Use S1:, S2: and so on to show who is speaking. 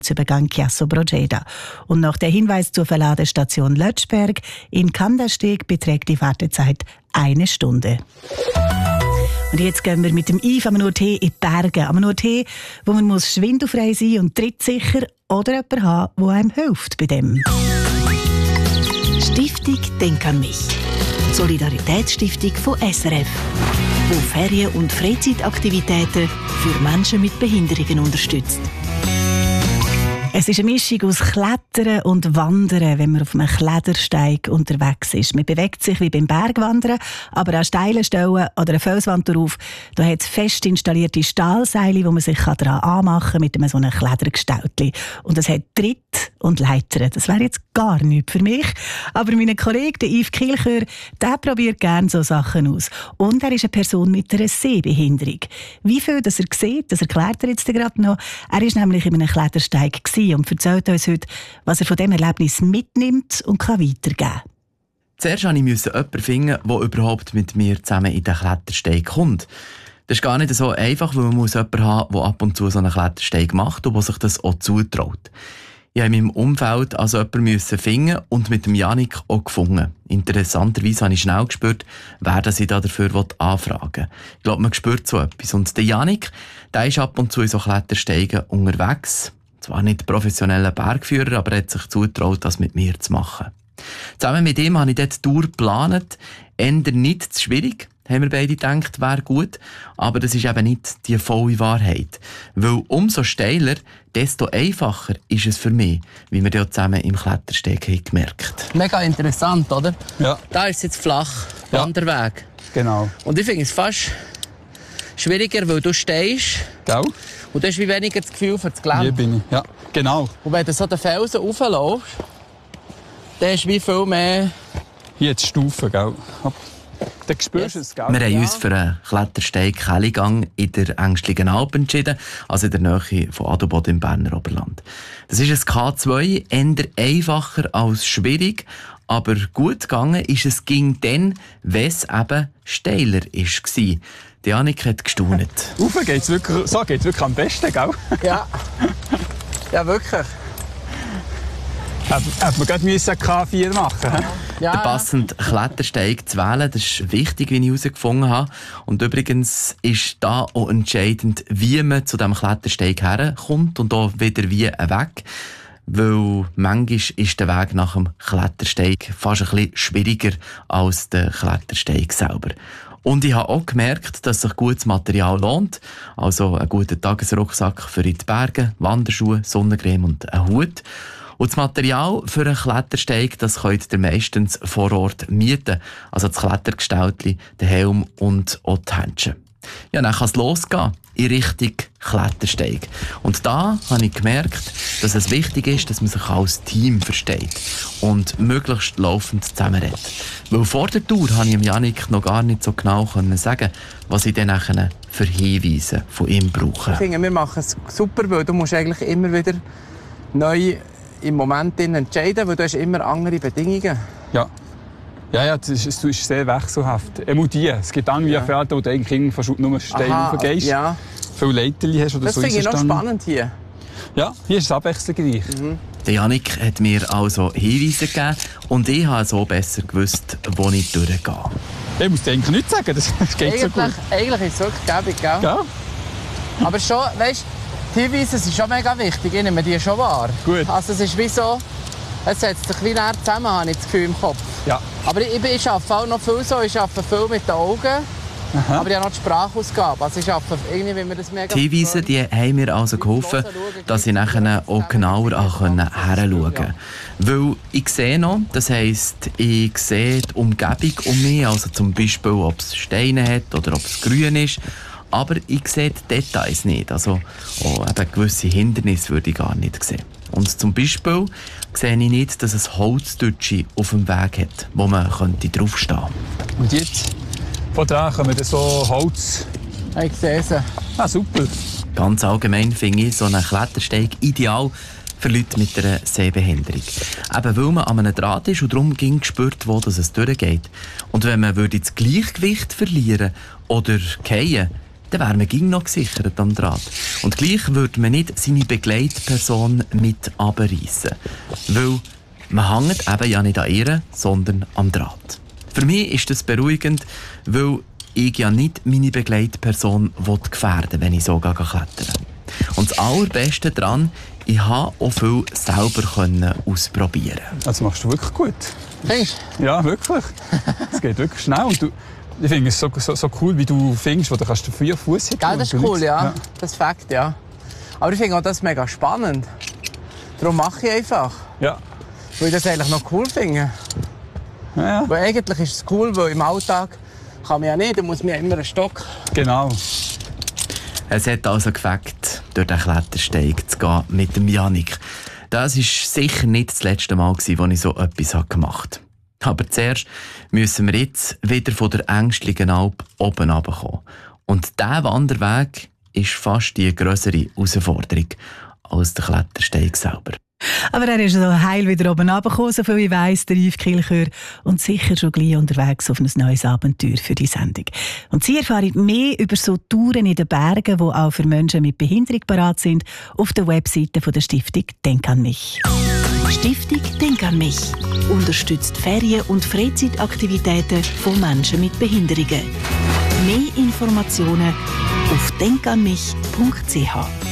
S1: Übergang Chiasso Brogeda. Und nach der Hinweis zur Verladestation Lötschberg in Kandersteg beträgt die Wartezeit 1 Stunde. Und jetzt gehen wir mit dem Yves Amanur-T in die Berge. Amanur-T, wo man muss schwindelfrei sein und trittsicher oder jemanden haben, der einem hilft bei dem. Stiftung Denk an mich. Solidaritätsstiftung von SRF, die Ferien- und Freizeitaktivitäten für Menschen mit Behinderungen unterstützt. Es ist eine Mischung aus Klettern und Wandern, wenn man auf einem Klettersteig unterwegs ist. Man bewegt sich wie beim Bergwandern, aber an steilen Stellen oder eine Felswand darauf, da hat es fest installierte Stahlseile, wo man sich daran anmachen kann mit einem so einem Klettergestaltli. Und es hat Tritt und Leitern. Das wäre jetzt gar nichts für mich. Aber mein Kollege, der Yves Kilchör, der probiert gerne so Sachen aus. Und er ist eine Person mit einer Sehbehinderung. Wie viel das er sieht, das erklärt er jetzt gerade noch. Er war nämlich in einem Klettersteig und erzählt uns heute, was er von diesem Erlebnis mitnimmt und weitergeben kann.
S2: Zuerst musste ich jemanden finden, der überhaupt mit mir zusammen in den Klettersteig kommt. Das ist gar nicht so einfach, weil man jemanden haben, der ab und zu so einen Klettersteig macht und der sich das auch zutraut. Ich musste in meinem Umfeld also jemanden finden und mit dem Janik auch gefunden. Interessanterweise habe ich schnell gespürt, wer das ich dafür anfragen will. Ich glaube, man spürt so etwas. Und der Janik, der ist ab und zu in so Klettersteigen unterwegs. Zwar nicht professioneller Bergführer, aber er hat sich zugetraut, das mit mir zu machen. Zusammen mit ihm habe ich dort die Tour geplant. Eher nicht zu schwierig, haben wir beide gedacht, wäre gut. Aber das ist eben nicht die volle Wahrheit. Weil umso steiler, desto einfacher ist es für mich, wie wir dort zusammen im Klettersteig haben gemerkt.
S3: Mega interessant, oder?
S4: Ja.
S3: Da ist es jetzt flach, Wanderweg.
S4: Genau.
S3: Und ich finde es fast schwieriger, weil du stehst.
S4: Gell?
S3: Und du hast wie weniger das Gefühl für das Gelände.
S4: Hier bin ich, ja, genau.
S3: Und wenn du so den Felsen raufläufst, dann hast du wie viel mehr...
S4: Hier die Stufen, gell? Dann spürst du es, gell?
S2: Wir haben uns für einen Klettersteig Kelligang in der Ängstlichen Alp entschieden, also in der Nähe von Adelboden im Berner Oberland. Das ist ein K2, eher einfacher als schwierig, aber gut gegangen ist es ging dann, wenn es eben steiler war. Die Janik hat gestaunt.
S4: Rauf geht's wirklich, so geht's wirklich am besten, gell?
S3: Ja. Ja, wirklich.
S4: Hätte man gerade K4 machen müssen.
S3: Ja.
S2: Den passenden Klettersteig zu wählen, das ist wichtig, wie ich herausgefunden habe. Und übrigens ist da auch entscheidend, wie man zu diesem Klettersteig herkommt und auch wieder wie weg. Weil manchmal ist der Weg nach dem Klettersteig fast ein bisschen schwieriger als der Klettersteig selber. Und ich habe auch gemerkt, dass sich gutes Material lohnt. Also einen guten Tagesrucksack für in die Berge, Wanderschuhe, Sonnencreme und einen Hut. Und das Material für einen Klettersteig, das könnt ihr meistens vor Ort mieten. Also das Klettergestaltli, den Helm und auch die Händchen. Ja, dann kann es losgehen in Richtung Klettersteig. Und da habe ich gemerkt, dass es wichtig ist, dass man sich als Team versteht und möglichst laufend zusammenredet. Weil vor der Tour konnte ich Janik noch gar nicht so genau sagen, was ich dann nachher für Hinweise von ihm brauche.
S3: Ich finde, wir machen es super, weil du musst eigentlich immer wieder neu im Moment entscheiden, weil du hast immer andere Bedingungen.
S4: Ja. Ja, das ist sehr wechselhaft. Es gibt dann wie Felder, wo du eigentlich fast nur steil raufgehst.
S3: Ja.
S4: Viele Leiterli hast oder
S3: das
S4: so.
S3: Das finde ich noch spannend hier.
S4: Ja, hier ist es abwechslungsreich.
S2: Der Janik hat mir also Hinweise gegeben und ich habe so besser gewusst, wo ich durchgehe.
S4: Ich muss dir eigentlich nichts sagen, das geht so gut.
S3: Eigentlich ist es wirklich gäbig, gell?
S4: Ja.
S3: Aber schon, weißt du, die Hinweise sind schon mega wichtig, ich nehme die schon wahr.
S4: Gut.
S3: Also es ist wie so, es setzt sich wie näher zusammen, habe ich das Gefühl im Kopf.
S4: Ja.
S3: Aber ich arbeite auch noch viel so, ich arbeite viel mit den Augen. Aha. Aber ich habe noch die Sprachausgabe. Also ich arbeite irgendwie, wie wir das mega...
S2: Die Hinweise, die haben mir also geholfen, dass ich nachher auch genauer hinschauen konnte. Weil ich sehe noch, das heisst, ich sehe die Umgebung um mich, also zum Beispiel, ob es Steine hat oder ob es grün ist. Aber ich sehe die Details nicht. Also auch eben gewisse Hindernisse würde ich gar nicht sehen. Und zum Beispiel sehe ich nicht, dass es Holzdütsche auf dem Weg hat, wo man draufstehen könnte.
S4: Und jetzt? Von da kommen so Holz.
S3: Ich sehe sie.
S4: Ah, super.
S2: Ganz allgemein finde ich so einen Klettersteig ideal für Leute mit einer Sehbehinderung. Eben weil man an einem Draht ist und darum gespürt, wo es durchgeht. Und wenn man das Gleichgewicht verlieren oder fallen, dann wäre man ging noch gesichert am Draht. Und gleich würde man nicht seine Begleitperson mit runterreissen. Weil man hängt eben ja nicht an ihr, sondern am Draht. Für mich ist das beruhigend, weil ich ja nicht meine Begleitperson gefährden will, wenn ich so klettern. Und das Allerbeste daran, ich konnte auch viel selber ausprobieren.
S4: Das machst du wirklich gut.
S3: Findest
S4: du? Ja, wirklich. Es geht wirklich schnell. Und ich finde es so cool, wie du findest, wo du kannst den Fuß hin.
S3: Ja, das ist cool, ja. Das ist Fakt, ja. Aber ich finde auch das mega spannend. Darum mache ich einfach.
S4: Ja.
S3: Weil ich das eigentlich noch cool finde.
S4: Ja.
S3: Weil eigentlich ist es cool, weil im Alltag kann man ja nicht, da muss man ja immer einen Stock.
S4: Genau.
S2: Es hat also gefällt, durch den Klettersteig zu gehen mit dem Jannik. Das war sicher nicht das letzte Mal, als ich so etwas gemacht habe. Aber zuerst müssen wir jetzt wieder von der ängstlichen Alp oben runterkommen. Und dieser Wanderweg ist fast die grössere Herausforderung als der Klettersteig selber.
S5: Aber er ist so heil wieder oben runtergekommen, so viel ich weiss, der Yves Kilchör, und sicher schon gleich unterwegs auf ein neues Abenteuer für die Sendung. Und Sie erfahren mehr über so Touren in den Bergen, die auch für Menschen mit Behinderung parat sind, auf der Webseite von der Stiftung Denk an mich.
S1: Stiftung Denk an mich unterstützt Ferien- und Freizeitaktivitäten von Menschen mit Behinderungen. Mehr Informationen auf denkanmich.ch.